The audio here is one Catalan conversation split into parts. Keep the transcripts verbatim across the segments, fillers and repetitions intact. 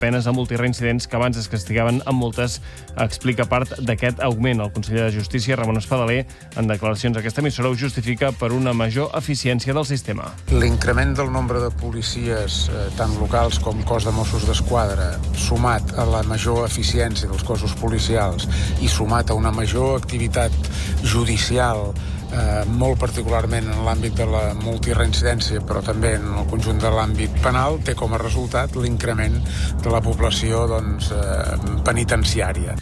penes a multireincidents que abans es castigaven amb multes, explica part d'aquest augment. El conseller de Justícia, Ramon Espadaler, en declaracions a aquesta emissora, ho justifica per una major eficiència del sistema. L'increment del nombre de policies, eh, tant locals com cos de Mossos d'Esquadra, sumat a la major eficiència dels cossos policials i sumat a una major activitat judicial, Eh, molt particularment en l'àmbit de la multireincidència, però també en el conjunt de l'àmbit penal, té com a resultat l'increment de la població doncs, eh, penitenciària.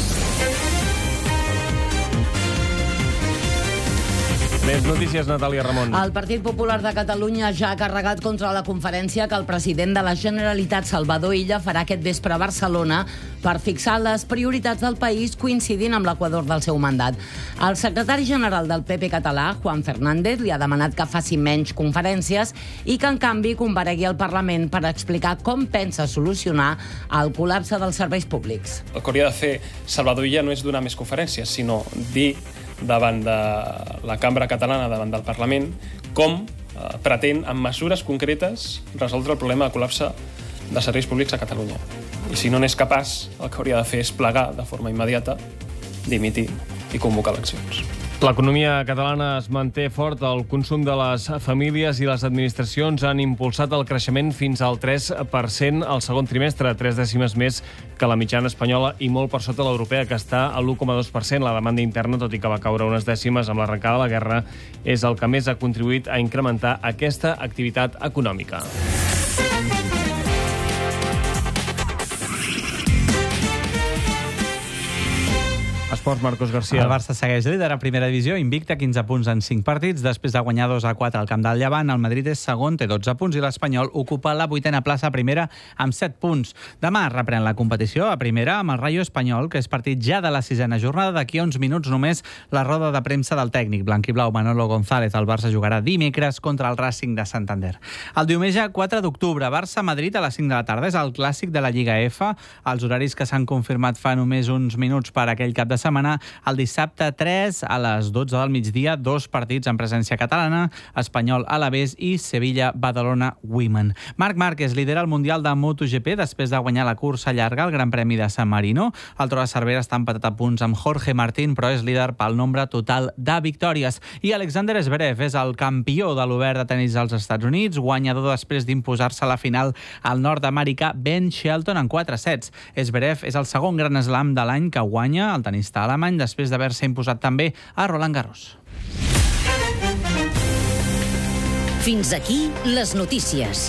Més notícies, Natàlia Ramon. El Partit Popular de Catalunya ja ha carregat contra la conferència que el president de la Generalitat, Salvador Illa, farà aquest vespre a Barcelona per fixar les prioritats del país coincidint amb l'equador del seu mandat. El secretari general del P P català, Juan Fernández, li ha demanat que faci menys conferències i que, en canvi, comparegui al Parlament per explicar com pensa solucionar el col·lapse dels serveis públics. El que hauria de fer Salvador Illa no és donar més conferències, sinó dir davant de la cambra catalana, davant del Parlament, com eh, pretén, amb mesures concretes, resoldre el problema de col·lapse de serveis públics a Catalunya. I si no n'és capaç, el que hauria de fer és plegar de forma immediata, dimitir i convocar eleccions. L'economia catalana es manté fort. El consum de les famílies i les administracions han impulsat el creixement fins al tres per cent al segon trimestre, tres dècimes més que la mitjana espanyola i molt per sota l'europea, que està a l'u coma dos per cent. La demanda interna, tot i que va caure unes dècimes amb l'arrencada de la guerra, és el que més ha contribuït a incrementar aquesta activitat econòmica. Esports, Marcos García. El Barça segueix líder a primera divisió, invicte, quinze punts en cinc partits. Després de guanyar dos a quatre al camp del Llevant, el Madrid és segon, té dotze punts, i l'Espanyol ocupa la vuitena plaça a primera amb set punts. Demà reprèn la competició a primera amb el Rayo Espanyol, que és partit ja de la sisena jornada. D'aquí a uns minuts només la roda de premsa del tècnic blanquiblau Manolo González. El Barça jugarà dimecres contra el Racing de Santander. El diumenge quatre d'octubre, Barça-Madrid a les cinc de la tarda. És el clàssic de la Lliga F. Els horaris que s'han confirmat fa només uns minuts per aquell cap de setmana. El dissabte tres a les dotze del migdia, dos partits en presència catalana, Espanyol Alavés i Sevilla-Badalona Women. Marc Márquez lidera el Mundial de MotoGP després de guanyar la cursa llarga, el Gran Premi de San Marino. El Toro de Cervera està empatat a punts amb Jorge Martín, però és líder pel nombre total de victòries. I Alexander Zverev és el campió de l'Obert de tenis als Estats Units, guanyador després d'imposar-se a la final al nord-americà Ben Shelton en quatre sets. Zverev és el segon Gran Slam de l'any que guanya el tenista alemany, després d'haver-se imposat també a Roland Garros. Fins aquí les notícies.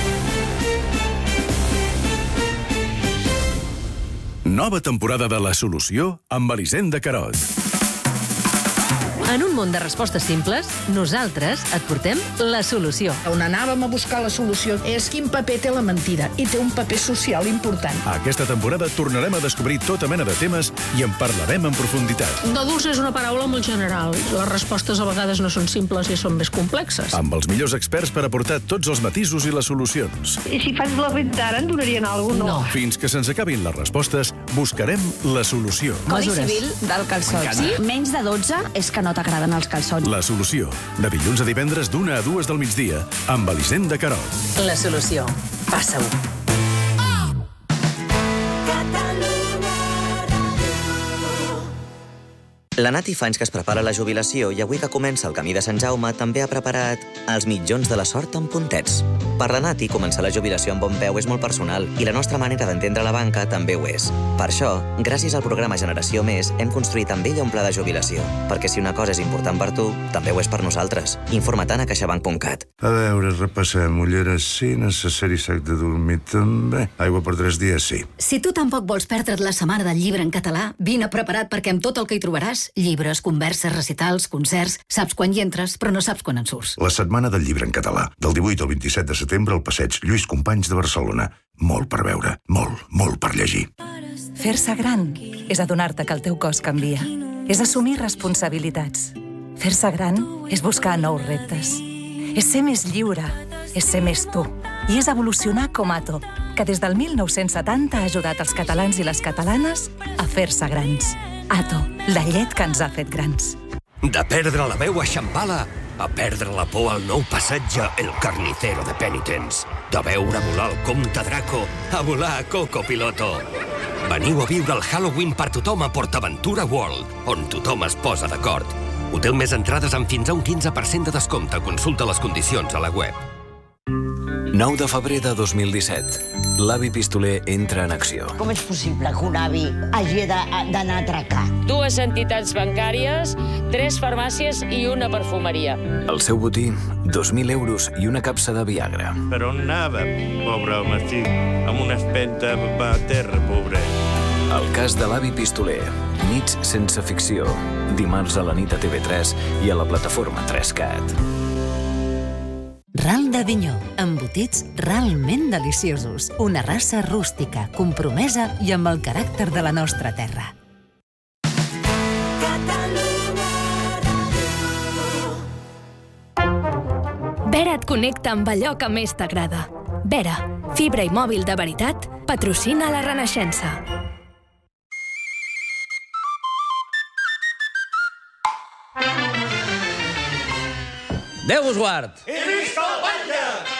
Nova temporada de La Solució amb Elisenda Carot. En un món de respostes simples, nosaltres et portem la solució. On anàvem a buscar la solució és quin paper té la mentida, i té un paper social important. Aquesta temporada tornarem a descobrir tota mena de temes i en parlarem en profunditat. D'adults és una paraula molt general. Les respostes a vegades no són simples i són més complexes. Amb els millors experts per aportar tots els matisos i les solucions. I si fas la venda ara en donarien alguna cosa? No. Fins que se'ns acabin les respostes, buscarem la solució. Codi civil del calçot. Sí? Menys de dotze és que no t'agraden els calçots. La Solució. De dilluns a divendres d'una a dues del migdia amb Elisenda Carot. La solució. Passa-ho. La Nati fa anys que es prepara la jubilació i avui que comença el camí de Sant Jaume també ha preparat els mitjons de la sort amb puntets. Per la Nati, començar la jubilació amb bon peu és molt personal i la nostra manera d'entendre la banca també ho és. Per això, gràcies al programa Generació Més, hem construït amb ella un pla de jubilació, perquè si una cosa és important per tu, també ho és per nosaltres. Informa't a caixabank punt cat. A veure, repassem. Ulleres sí, necessari sac de dormir també. Aigua per tres dies sí. Si tu tampoc vols perdre't la setmana del llibre en català, vine preparat perquè amb tot el que hi trobaràs, llibres, converses, recitals, concerts, saps quan hi entres, però no saps quan en surts. La setmana del llibre en català, del divuit al vint-i-set de setembre al passeig Lluís Companys de Barcelona. Molt per veure, molt, molt per llegir. Fer-se gran és adonar-te que el teu cos canvia. És assumir responsabilitats. Fer-se gran és buscar nous reptes. És ser més lliure, és ser més tu. I és evolucionar com Ato, que des del mil nou-cents setanta ha ajudat els catalans i les catalanes a fer-se grans. Ato, la llet que ens ha fet grans. De perdre la veu a Xampala a perdre la por al nou passatge El Carnicero de Penitence, de veure volar el comte Draco a volar a Coco Piloto. Veniu a viure el Halloween per tothom a PortAventura World, on tothom es posa d'acord. Hotel més entrades amb fins a un quinze per cent de descompte. Consulta les condicions a la web. nou de febrer de dos mil disset. L'avi pistoler entra en acció. Com és possible que un avi hagi d'anar a atracar? Dues entitats bancàries, tres farmàcies i una perfumeria. El seu botí, dos mil euros i una capsa de Viagra. Per on anava, pobre home, sí, amb una espenta a terra, pobre. El cas de l'avi pistoler. Nits sense ficció. Dimarts a la nit a T V tres i a la plataforma tres cat. Ral d'Avinyó, embotits realment deliciosos. Una raça rústica, compromesa i amb el caràcter de la nostra terra. Vera et connecta amb allò que més t'agrada. Vera, fibra i mòbil de veritat, patrocina la Renaixença. Déu vos guard! I visca el batlle!